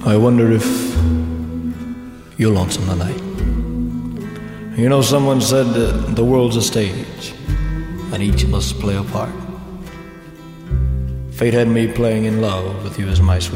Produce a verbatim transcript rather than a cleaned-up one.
I wonder if you're lonesome tonight. You know, someone said that the world's a stage, and each must play a part. Fate had me playing in love with you as my sweet